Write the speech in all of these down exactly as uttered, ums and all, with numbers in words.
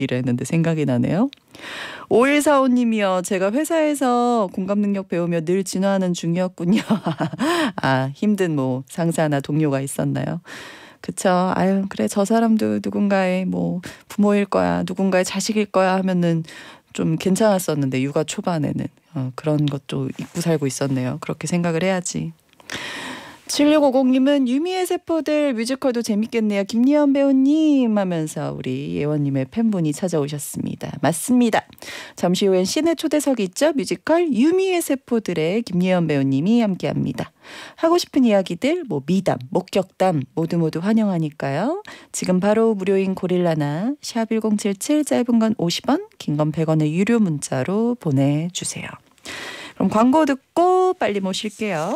이랬는데 생각이 나네요. 오일사오 님이요. 제가 회사에서 공감 능력 배우며 늘 진화하는 중이었군요. 아, 힘든 뭐 상사나 동료가 있었나요? 그쵸. 아유, 그래, 저 사람도 누군가의 뭐 부모일 거야, 누군가의 자식일 거야 하면은 좀 괜찮았었는데, 육아 초반에는. 어, 그런 것도 잊고 살고 있었네요. 그렇게 생각을 해야지. 칠육오공 님은 유미의 세포들 뮤지컬도 재밌겠네요. 김예원 배우님 하면서 우리 예원님의 팬분이 찾아오셨습니다. 맞습니다. 잠시 후엔 시내 초대석이 있죠. 뮤지컬 유미의 세포들의 김예원 배우님이 함께합니다. 하고 싶은 이야기들, 뭐 미담, 목격담 모두 모두 환영하니까요. 지금 바로 무료인 고릴라나 샵 일공칠칠 짧은 건 오십 원, 긴 건 백 원의 유료 문자로 보내주세요. 그럼 광고 듣고 빨리 모실게요.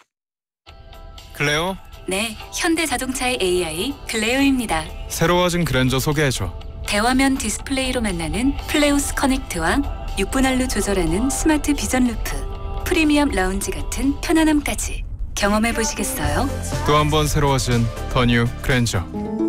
클레오? 네, 현대자동차의 에이아이 클레오입니다. 새로워진 그랜저 소개해줘. 대화면 디스플레이로 만나는 플레우스 커넥트와 육 분할로 조절하는 스마트 비전 루프, 프리미엄 라운지 같은 편안함까지 경험해보시겠어요? 또 한 번 새로워진 더 뉴 그랜저.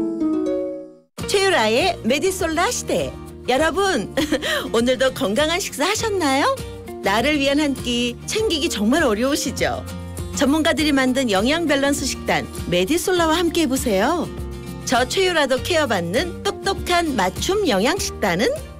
최유라의 메디솔라 시대. 여러분, 오늘도 건강한 식사 하셨나요? 나를 위한 한 끼 챙기기 정말 어려우시죠? 전문가들이 만든 영양 밸런스 식단 메디솔라와 함께 해보세요. 저 최유라도 케어받는 똑똑한 맞춤 영양 식단은